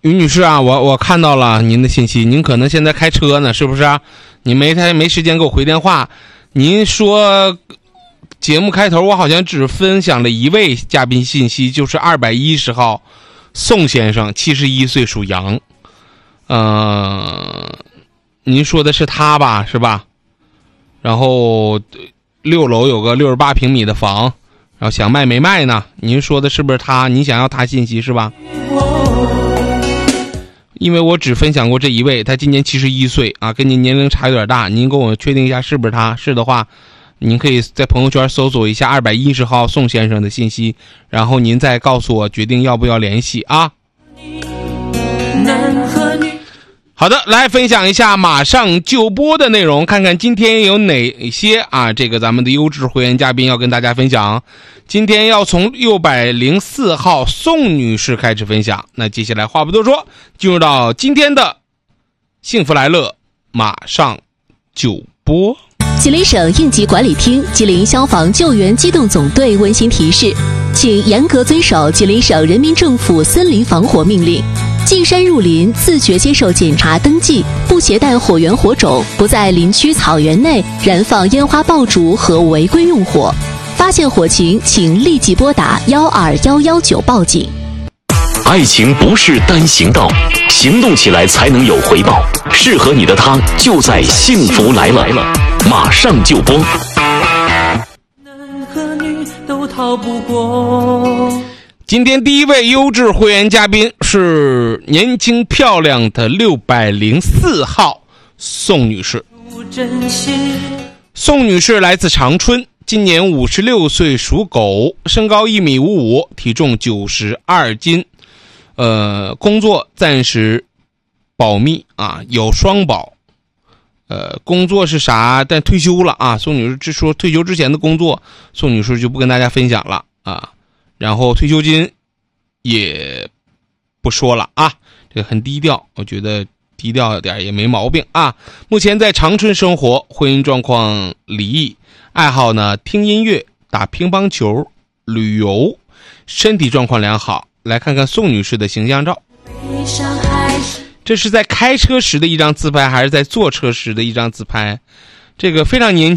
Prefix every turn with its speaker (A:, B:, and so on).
A: 于女士啊，我看到了您的信息，您可能现在开车呢，是不是啊？你没时间给我回电话。您说节目开头我好像只分享了一位嘉宾信息，就是210号宋先生，71岁，属羊。您说的是他吧，是吧？然后6楼有个68平米的房，然后想卖没卖呢？您说的是不是他？您想要他信息是吧？因为我只分享过这一位，他今年71岁啊，跟您年龄差有点大，您给我确定一下是不是他？是的话，您可以在朋友圈搜索一下210号宋先生的信息，然后您再告诉我决定要不要联系啊。好的，来分享一下马上就播的内容，看看今天有哪些啊，这个咱们的优质会员嘉宾要跟大家分享。今天要从604号宋女士开始分享。那接下来话不多说，进入到今天的幸福来乐马上就播。
B: 吉林省应急管理厅、吉林消防救援机动总队温馨提示，请严格遵守吉林省人民政府森林防火命令。进山入林，自觉接受检查登记，不携带火源火种，不在林区草原内燃放烟花爆竹和违规用火。发现火情，请立即拨打12119报警。
C: 爱情不是单行道，行动起来才能有回报。适合你的他就在幸福来了，马上就播。
D: 男和女都逃不过。
A: 今天第一位优质会员嘉宾是年轻漂亮的604号宋女士。宋女士来自长春，今年56岁，属狗，身高1.55米，体重92斤。工作暂时保密啊，有双保。工作是啥？但退休了啊。宋女士说退休之前的工作，宋女士就不跟大家分享了啊。然后退休金也不说了啊，这个很低调，我觉得低调点也没毛病啊。目前在长春生活，婚姻状况离异，爱好呢听音乐、打乒乓球、旅游，身体状况良好。来看看宋女士的形象照，这是在开车时的一张自拍，还是在坐车时的一张自拍？这个非常年轻。